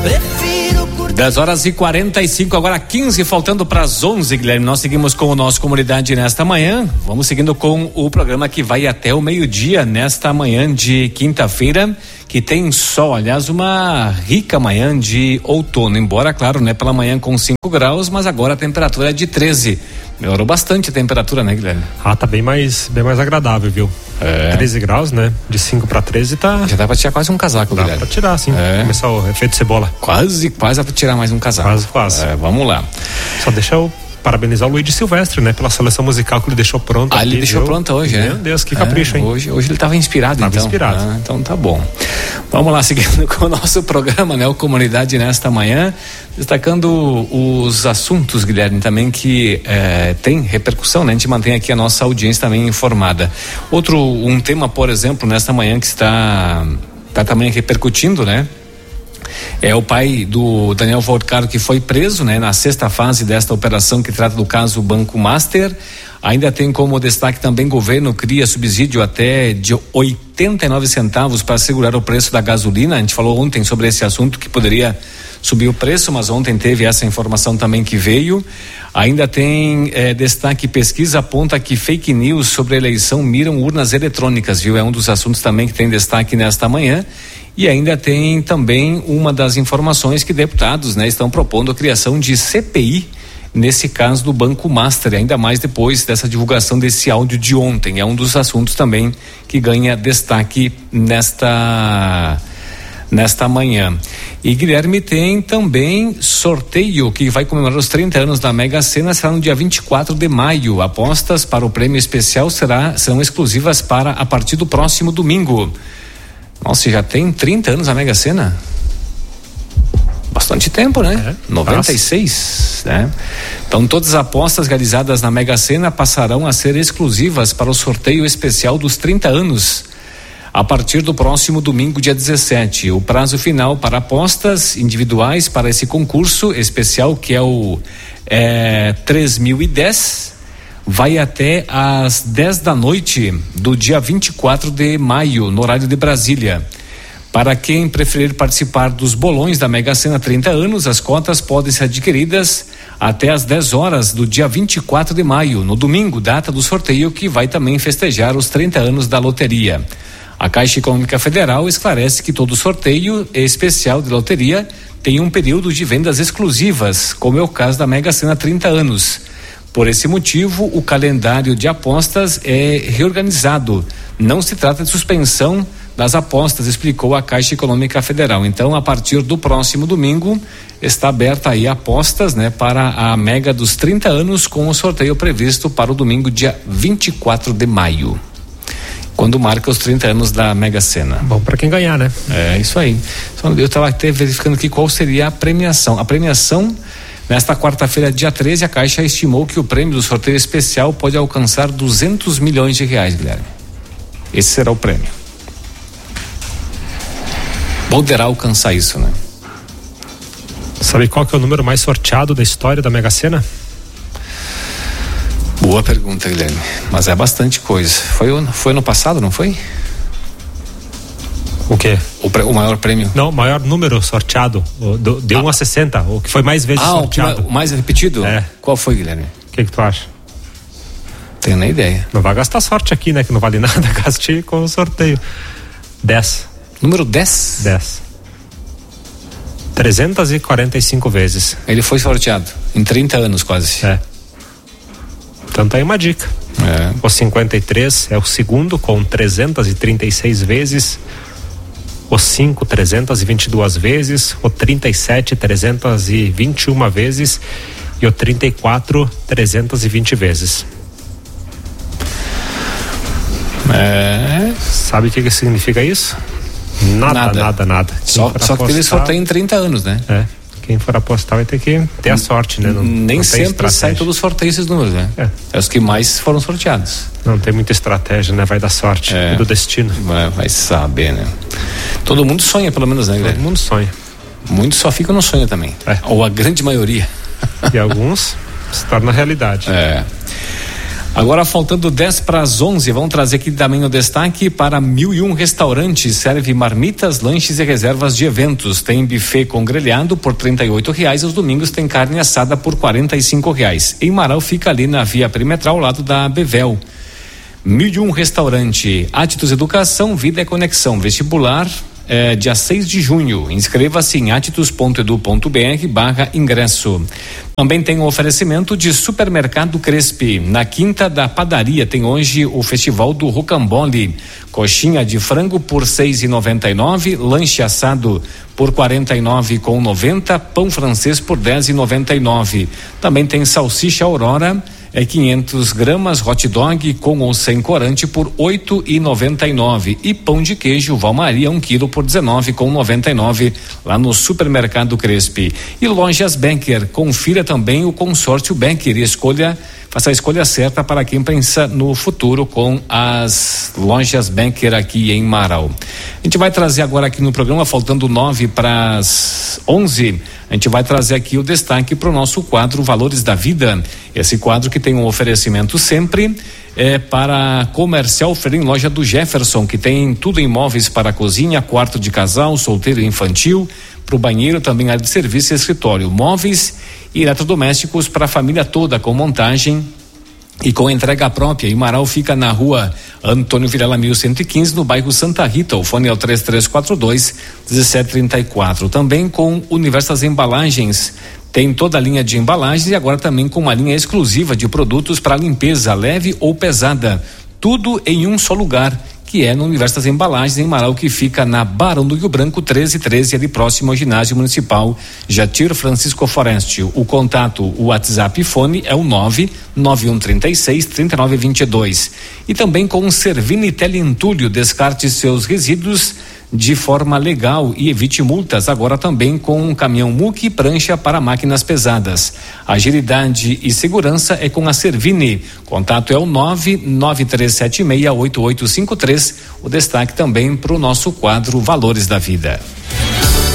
10h45, agora 15, faltando para as 11, Guilherme. Nós seguimos com o nosso Comunidade nesta manhã. Vamos seguindo com o programa que vai até o meio-dia nesta manhã de quinta-feira, que tem sol, aliás, uma rica manhã de outono, embora, claro, né, pela manhã com 5 graus, mas agora a temperatura é de 13. Melhorou bastante a temperatura, né, Guilherme? Tá bem mais agradável, viu? 13 graus, né? De 5 para 13 tá. Já dá pra tirar quase um casaco, Guilherme. Dá pra tirar, sim. Começar o efeito cebola. Quase dá pra tirar mais um casaco. Quase. Vamos lá. Só deixa eu parabenizar o Luiz Silvestre, né? Pela seleção musical que ele deixou pronta. Ele deixou pronta hoje, Meu Deus, que capricho, hein? Hoje ele estava inspirado, então. Então tá bom. Vamos lá, seguindo com o nosso programa, né? O Comunidade nesta manhã, destacando os assuntos, Guilherme, também que tem repercussão, né? A gente mantém aqui a nossa audiência também informada. Um tema, por exemplo, nesta manhã que está também repercutindo, né? É o pai do Daniel Volcaro, que foi preso, né, na 6ª fase desta operação que trata do caso Banco Master. Ainda tem como destaque também: governo cria subsídio até de 89 centavos para segurar o preço da gasolina. A gente falou ontem sobre esse assunto, que poderia subir o preço, mas ontem teve essa informação também que veio. Ainda tem destaque: pesquisa aponta que fake news sobre a eleição miram urnas eletrônicas, viu? É um dos assuntos também que tem destaque nesta manhã. E ainda tem também uma das informações que deputados, né, estão propondo a criação de CPI nesse caso do Banco Master, ainda mais depois dessa divulgação desse áudio de ontem. É um dos assuntos também que ganha destaque nesta manhã. E, Guilherme, tem também sorteio que vai comemorar os 30 anos da Mega Sena, será no dia 24 de maio. Apostas para o prêmio especial serão exclusivas para a partir do próximo domingo. Nossa, já tem 30 anos a Mega Sena? Bastante tempo, né? 96, né? Então, todas as apostas realizadas na Mega Sena passarão a ser exclusivas para o sorteio especial dos 30 anos, a partir do próximo domingo, dia 17. O prazo final para apostas individuais para esse concurso especial, que é o 3010, vai até às 10 da noite do dia 24 de maio, no horário de Brasília. Para quem preferir participar dos bolões da Mega Sena 30 anos, as cotas podem ser adquiridas até às 10 horas do dia 24 de maio, no domingo, data do sorteio, que vai também festejar os 30 anos da loteria. A Caixa Econômica Federal esclarece que todo sorteio especial de loteria tem um período de vendas exclusivas, como é o caso da Mega Sena 30 anos. Por esse motivo, o calendário de apostas é reorganizado. Não se trata de suspensão das apostas, explicou a Caixa Econômica Federal. Então, a partir do próximo domingo, está aberta aí apostas, né, para a Mega dos 30 anos, com o sorteio previsto para o domingo, dia 24 de maio. Quando marca os 30 anos da Mega Sena. Bom para quem ganhar, né? É isso aí. Eu estava até verificando aqui qual seria a premiação. A premiação, nesta quarta-feira, dia 13, a Caixa estimou que o prêmio do sorteio especial pode alcançar 200 milhões de reais, Guilherme. Esse será o prêmio. Poderá alcançar isso, né? Sabe qual que é o número mais sorteado da história da Mega Sena? Boa pergunta, Guilherme. Mas é bastante coisa. Foi ano passado, não foi? O quê? O maior prêmio? Não, o maior número sorteado. De 1 a 60, o que foi mais vezes sorteado. O mais repetido? É. Qual foi, Guilherme? O que tu acha? Tenho nem ideia. Não vai gastar sorte aqui, né? Que não vale nada, gaste com o sorteio. 10. Número 10? 10. 345 vezes. Ele foi sorteado em 30 anos quase. É. Então tá aí uma dica. O 53 é o segundo, com 336 vezes. O 5, 322 vezes. O 37, 321 vezes. E o 34, 320 vezes. Sabe o que significa isso? Nada. Só que ele sorteia em 30 anos, né? Quem for apostar vai ter que ter a sorte, né? Nem sempre sai todo sorteio esses números, né? É os que mais foram sorteados. Não tem muita estratégia, né? Vai dar sorte, é do destino. Vai saber, né? Todo mundo sonha, pelo menos, né, Guilherme? Todo mundo sonha. Muitos só ficam no sonho também. Ou a grande maioria. E alguns se torna realidade. Agora, faltando 10 para as 11, vamos trazer aqui também o destaque para 1001 Restaurantes. Serve marmitas, lanches e reservas de eventos. Tem buffet com grelhado por R$38. Aos domingos tem carne assada por R$45. Em Marau fica ali na via perimetral, ao lado da Bevel. 1001 Restaurante. Atitus Educação, Vida e Conexão. Vestibular. Dia 6 de junho. Inscreva-se em atitus.edu.br/ingresso. Também tem o oferecimento de Supermercado Crespi. Na Quinta da Padaria tem hoje o Festival do Rocambole. Coxinha de frango por R$6,99, lanche assado por R$49,90, pão francês por R$10,99. Também tem salsicha Aurora, 500 gramas, hot dog com ou sem corante por R$8,99 e pão de queijo Valmaria 1 quilo por R$19,99 lá no Supermercado Crespi. E Lojas Becker, confira também o consórcio Becker e faça a escolha certa para quem pensa no futuro com as Lojas Becker aqui em Marau. A gente vai trazer agora aqui no programa, faltando 9 para as 11, a gente vai trazer aqui o destaque para o nosso quadro Valores da Vida. Esse quadro que tem um oferecimento sempre para Comercial Ferim, loja do Jefferson, que tem tudo em móveis para a cozinha, quarto de casal, solteiro e infantil, para o banheiro, também área de serviço e escritório, móveis e eletrodomésticos para a família toda, com montagem e com entrega própria. E Marau fica na rua Antônio Vilela 1115, no bairro Santa Rita. O fone é o 3342-1734. Também com Universas Embalagens. Tem toda a linha de embalagens e agora também com uma linha exclusiva de produtos para limpeza leve ou pesada. Tudo em um só lugar, que é no Universo das Embalagens em Marau, que fica na Barão do Rio Branco 1313, ali próximo ao ginásio municipal Jatir Francisco Foreste. O contato, o WhatsApp e fone é o 99136-3922. E também com o Servini Teleentulho, descarte seus resíduos de forma legal e evite multas, agora também com um caminhão muque e prancha para máquinas pesadas. Agilidade e segurança é com a Servini. Contato é o 993768853. O destaque também para o nosso quadro Valores da Vida.